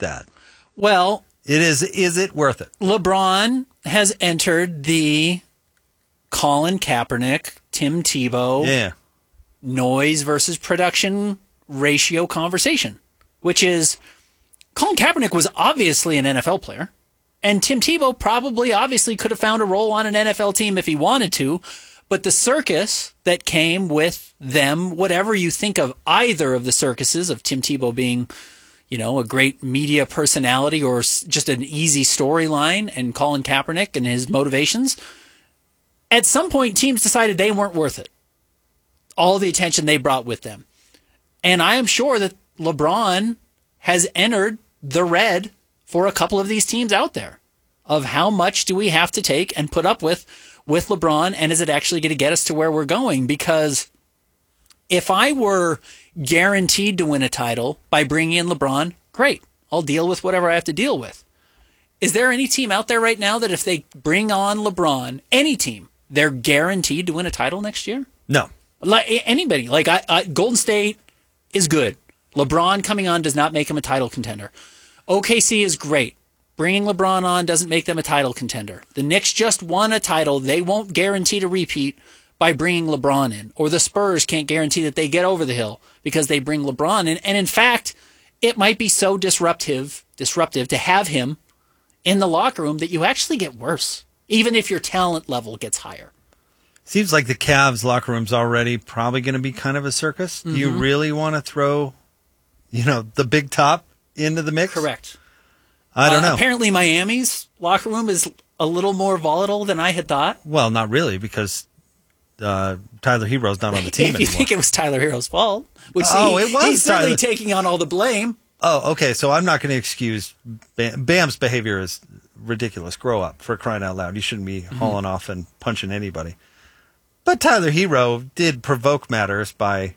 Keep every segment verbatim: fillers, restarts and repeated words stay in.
that. Well, it is. Is it worth it? LeBron has entered the Colin Kaepernick, Tim Tebow, yeah. noise versus production ratio conversation, which is Colin Kaepernick was obviously an N F L player, and Tim Tebow probably obviously could have found a role on an N F L team if he wanted to, but the circus that came with them, whatever you think of either of the circuses of Tim Tebow being, you know, a great media personality or just an easy storyline, and Colin Kaepernick and his motivations, at some point teams decided they weren't worth it. All the attention they brought with them. And I am sure that LeBron has entered the red for a couple of these teams out there of how much do we have to take and put up with with LeBron, and is it actually going to get us to where we're going? Because if I were guaranteed to win a title by bringing in LeBron, great. I'll deal with whatever I have to deal with. Is there any team out there right now that if they bring on LeBron, any team, they're guaranteed to win a title next year? No. Like anybody. Like I, I, Golden State is good. LeBron coming on does not make him a title contender. O K C is great. Bringing LeBron on doesn't make them a title contender. The Knicks just won a title. They won't guarantee to repeat by bringing LeBron in. Or the Spurs can't guarantee that they get over the hill because they bring LeBron in. And in fact, it might be so disruptive, disruptive to have him in the locker room that you actually get worse, even if your talent level gets higher. Seems like the Cavs locker room's already probably going to be kind of a circus. Mm-hmm. Do you really want to throw, you know, the big top into the mix? Correct. I don't uh, know. Apparently Miami's locker room is a little more volatile than I had thought. Well, not really, because uh, Tyler Hero's not on the team if anymore. You think it was Tyler Hero's fault? Which oh, he, it was He's Tyler. certainly taking on all the blame. Oh, okay, so I'm not going to excuse Bam. Bam's behavior is ridiculous. Grow up, for crying out loud. You shouldn't be mm-hmm. hauling off and punching anybody. But Tyler Hero did provoke matters by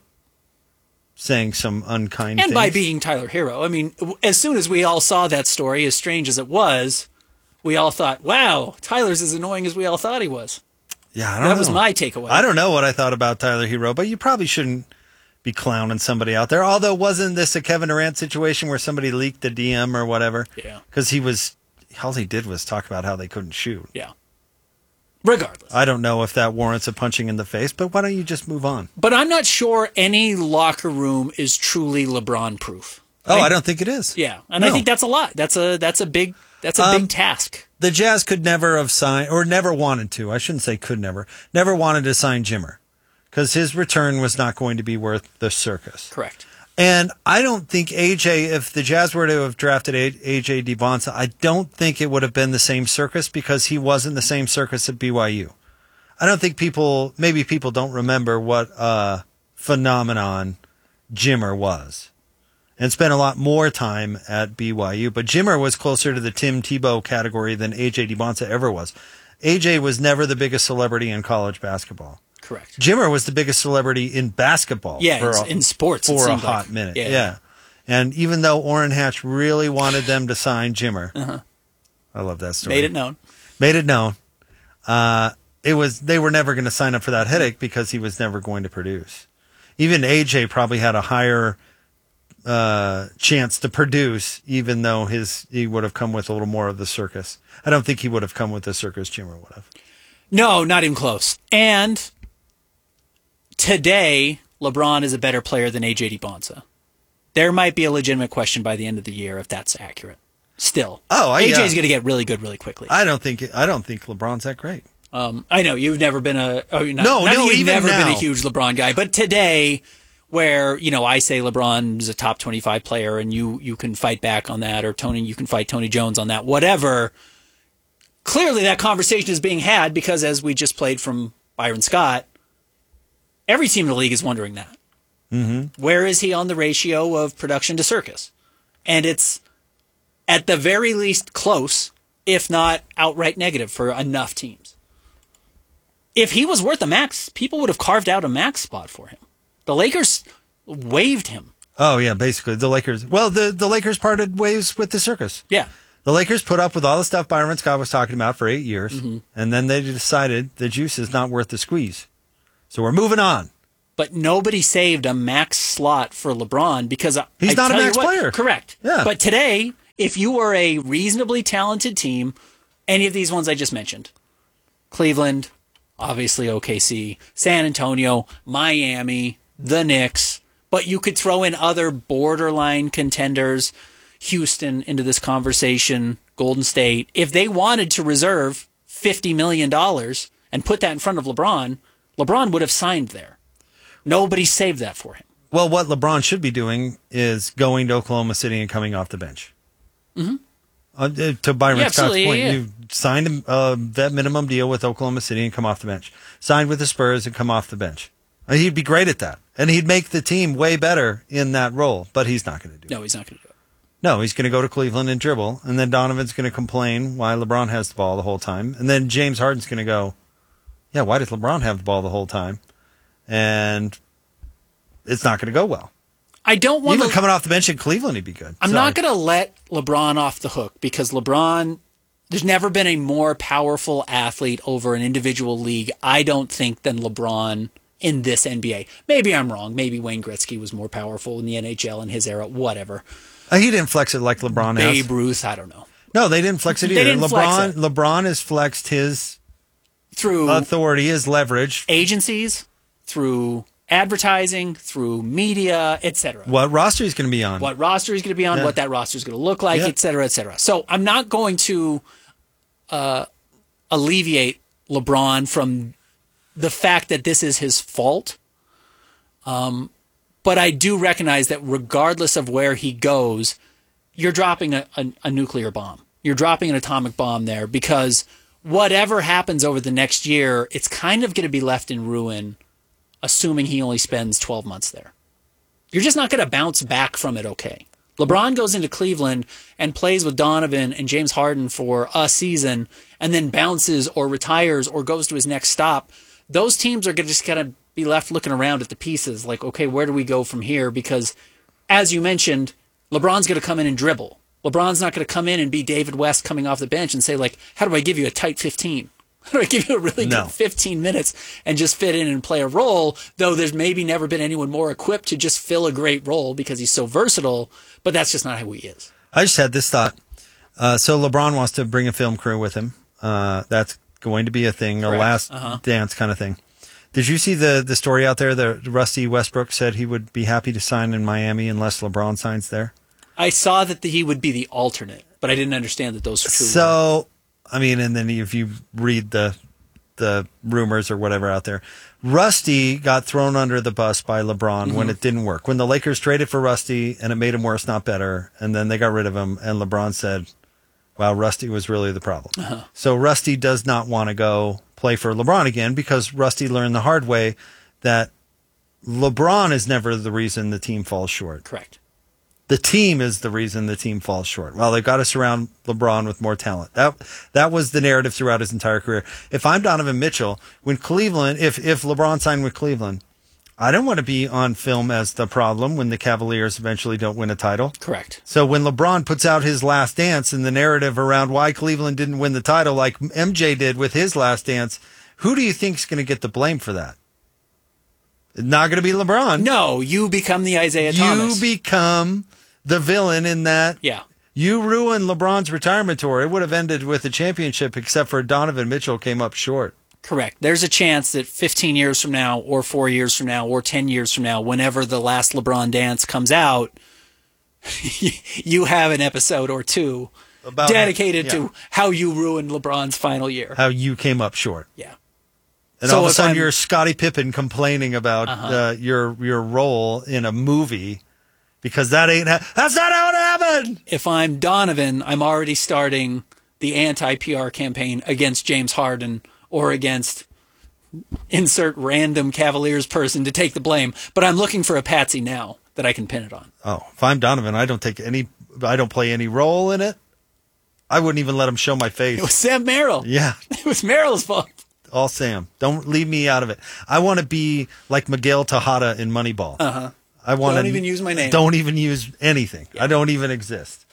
saying some unkind and things. And by being Tyler Hero. I mean, as soon as we all saw that story, as strange as it was, we all thought, wow, Tyler's as annoying as we all thought he was. Yeah, I don't That know. was my takeaway. I don't know what I thought about Tyler Hero, but you probably shouldn't be clowning somebody out there. Although, wasn't this a Kevin Durant situation where somebody leaked the D M or whatever? Yeah. Because he was, all he did was talk about how they couldn't shoot. Yeah. Regardless. I don't know if that warrants a punching in the face, but why don't you just move on? But I'm not sure any locker room is truly LeBron proof. Oh, I, I don't think it is. Yeah. And no. I think that's a lot. That's a that's a big that's a um, big task. The Jazz could never have signed, or never wanted to. I shouldn't say could never. Never wanted to sign Jimmer. Because his return was not going to be worth the circus. Correct. And I don't think A J, if the Jazz were to have drafted A J DeBonsa, I don't think it would have been the same circus because he wasn't the same circus at B Y U. I don't think people, maybe people don't remember what a phenomenon Jimmer was. And spent a lot more time at B Y U. But Jimmer was closer to the Tim Tebow category than A J DeBonsa ever was. A J was never the biggest celebrity in college basketball. Correct. Jimmer was the biggest celebrity in basketball. Yeah, for in, a, in sports. For a hot like. minute. Yeah. yeah. And even though Orrin Hatch really wanted them to sign Jimmer, uh-huh. I love that story. Made it known. Made it known. Uh, it was they were never going to sign up for that headache because he was never going to produce. Even A J probably had a higher uh, chance to produce, even though his he would have come with a little more of the circus. I don't think he would have come with the circus Jimmer would have. No, not even close. And today, LeBron is a better player than A J DeBonsa. There might be a legitimate question by the end of the year if that's accurate. Still, oh, I, A J's yeah. going to get really good really quickly. I don't think I don't think LeBron's that great. Um, I know you've never been a oh, not, no, not no, you've even never now. been a huge LeBron guy, but today, where you know I say LeBron's a top twenty-five player, and you you can fight back on that, or Tony, you can fight Tony Jones on that, whatever. Clearly, that conversation is being had because, as we just played from Byron Scott, every team in the league is wondering that. Mm-hmm. Where is he on the ratio of production to circus? And it's at the very least close, if not outright negative for enough teams. If he was worth a max, people would have carved out a max spot for him. The Lakers waived him. Oh, yeah, basically. The Lakers. Well, the, the Lakers parted ways with the circus. Yeah. The Lakers put up with all the stuff Byron Scott was talking about for eight years, mm-hmm. and then they decided the juice is not worth the squeeze. So we're moving on. But nobody saved a max slot for LeBron because he's I not a tell max you what, player. Correct. Yeah. But today, If you were a reasonably talented team, any of these ones I just mentioned, Cleveland, obviously O K C, San Antonio, Miami, the Knicks, but you could throw in other borderline contenders, Houston into this conversation, Golden State. If they wanted to reserve fifty million dollars and put that in front of LeBron, LeBron would have signed there. Nobody saved that for him. Well, what LeBron should be doing is going to Oklahoma City and coming off the bench. Mm-hmm. Uh, to Byron Yeah, Scott's absolutely, point, yeah, yeah. you signed a uh, vet minimum deal with Oklahoma City and come off the bench. Signed with the Spurs and come off the bench. Uh, he'd be great at that. And he'd make the team way better in that role, but he's not going to do it. No, he's not going to do it. No, he's going to go to Cleveland and dribble, and then Donovan's going to complain why LeBron has the ball the whole time. And then James Harden's going to go, yeah, why does LeBron have the ball the whole time? And it's not going to go well. I don't want Even to, coming off the bench in Cleveland, he'd be good. I'm Sorry. not going to let LeBron off the hook because LeBron, there's never been a more powerful athlete over an individual league, I don't think, than LeBron in this N B A. Maybe I'm wrong. Maybe Wayne Gretzky was more powerful in the N H L in his era. Whatever. Uh, he didn't flex it like LeBron has. Babe Ruth, I don't know. No, they didn't flex it They either. didn't flex LeBron, it. LeBron has flexed his Through authority, his leverage. agencies, through advertising, through media, et cetera. What roster he's going to be on? What roster he's going to be on, Yeah. what that roster is going to look like, Yeah. et cetera, et cetera. So I'm not going to uh, alleviate LeBron from the fact that this is his fault. Um, but I do recognize that regardless of where he goes, you're dropping a, a, a nuclear bomb. You're dropping an atomic bomb there because whatever happens over the next year, it's kind of going to be left in ruin, assuming he only spends twelve months there. You're just not going to bounce back from it okay. LeBron goes into Cleveland and plays with Donovan and James Harden for a season and then bounces or retires or goes to his next stop. Those teams are gonna just going to be left looking around at the pieces like, okay, where do we go from here? Because as you mentioned, LeBron's going to come in and dribble. LeBron's not going to come in and be David West coming off the bench and say, like, how do I give you a tight fifteen? How do I give you a really No. good fifteen minutes and just fit in and play a role, though there's maybe never been anyone more equipped to just fill a great role because he's so versatile, but that's just not how he is. I just had this thought. Uh, so LeBron wants to bring a film crew with him. Uh, that's going to be a thing, a Correct. last Uh-huh. dance kind of thing. Did you see the, the story out there that Rusty Westbrook said he would be happy to sign in Miami unless LeBron signs there? I saw that he would be the alternate, but I didn't understand that those were true. So, I mean, and then if you read the the rumors or whatever out there, Rusty got thrown under the bus by LeBron Mm-hmm. when it didn't work. When the Lakers traded for Rusty and it made him worse, not better, and then they got rid of him, and LeBron said, wow, Rusty was really the problem. Uh-huh. So Rusty does not want to go play for LeBron again because Rusty learned the hard way that LeBron is never the reason the team falls short. Correct. The team is the reason the team falls short. Well, they've got to surround LeBron with more talent. That that was the narrative throughout his entire career. If I'm Donovan Mitchell, when Cleveland, if if LeBron signed with Cleveland, I don't want to be on film as the problem when the Cavaliers eventually don't win a title. Correct. So when LeBron puts out his last dance and the narrative around why Cleveland didn't win the title like M J did with his last dance, who do you think is going to get the blame for that? It's not going to be LeBron. No, you become the Isaiah You Thomas. become the villain in that. yeah. You ruined LeBron's retirement tour. It would have ended with a championship, except for Donovan Mitchell came up short. Correct. There's a chance that fifteen years from now, or four years from now, or ten years from now, whenever the last LeBron dance comes out, you have an episode or two About dedicated yeah, to how you ruined LeBron's final year. how you came up short. Yeah. And So all of a if sudden, I'm- you're Scottie Pippen complaining about Uh-huh. uh, your your role in a movie because that ain't ha- that's not how it happened. If I'm Donovan, I'm already starting the anti-P R campaign against James Harden or against insert random Cavaliers person to take the blame. But I'm looking for a patsy now that I can pin it on. Oh, if I'm Donovan, I don't take any. I don't play any role in it. I wouldn't even let him show my face. It was Sam Merrill. Yeah. It was Merrill's fault. All Sam. Don't leave me out of it. I want to be like Miguel Tejada in Moneyball. Uh-huh. I want Don't to even use my name. Don't even use anything. I don't even exist.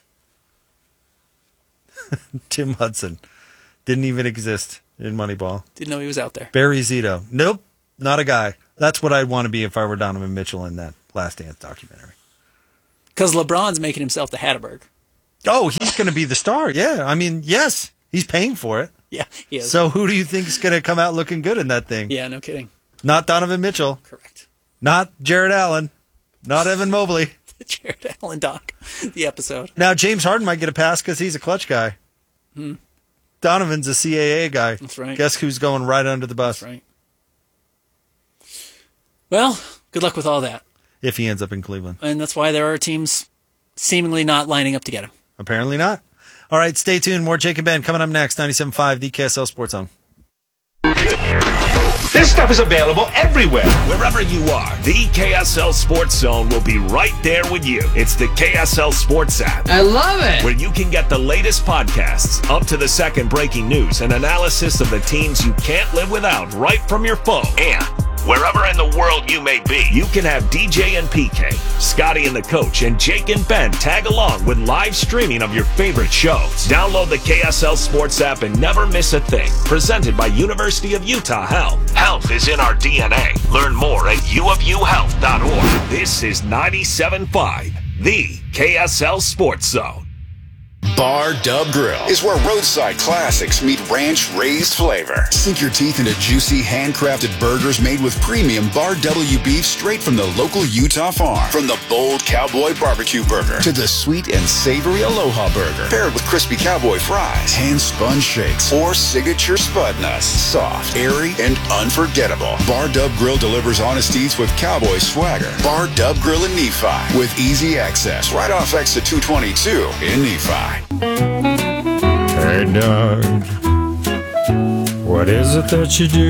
Tim Hudson didn't even exist in Moneyball. Didn't know he was out there. Barry Zito. Nope, not a guy. That's what I'd want to be if I were Donovan Mitchell in that Last Dance documentary. Because LeBron's making himself the Hatterberg. Oh, he's going to be the star. Yeah. I mean, yes, he's paying for it. Yeah, he is. So who do you think is going to come out looking good in that thing? Yeah, no kidding. Not Donovan Mitchell. Correct. Not Jared Allen. Not Evan Mobley. The Jared Allen doc, the episode. Now, James Harden might get a pass because he's a clutch guy. Hmm. Donovan's a C A A guy. That's right. Guess who's going right under the bus? That's right. Well, good luck with all that. If he ends up in Cleveland. And that's why there are teams seemingly not lining up to get him. Apparently not. All right, stay tuned. More Jake and Ben coming up next. ninety-seven point five, the K S L Sports Zone. This stuff is available everywhere. Wherever you are, the K S L Sports Zone will be right there with you. It's the K S L Sports app. I love it. Where you can get the latest podcasts, up to the second breaking news, and analysis of the teams you can't live without right from your phone. And wherever in the world you may be, you can have D J and P K, Scotty and the Coach, and Jake and Ben tag along with live streaming of your favorite shows. Download the K S L Sports app and never miss a thing. Presented by University of Utah Health. Health is in our D N A. Learn more at u of u health dot org. This is ninety-seven point five, the K S L Sports Zone. Bar Dub Grill is where roadside classics meet ranch-raised flavor. Sink your teeth into juicy, handcrafted burgers made with premium Bar W beef straight from the local Utah farm. From the bold cowboy barbecue burger to the sweet and savory Aloha burger, paired with crispy cowboy fries, hand-spun shakes, or signature spud nuts. Soft, airy, and unforgettable. Bar Dub Grill delivers honest eats with cowboy swagger. Bar Dub Grill in Nephi with easy access right off exit two twenty-two in Nephi. Hey, Doug, what is it that you do?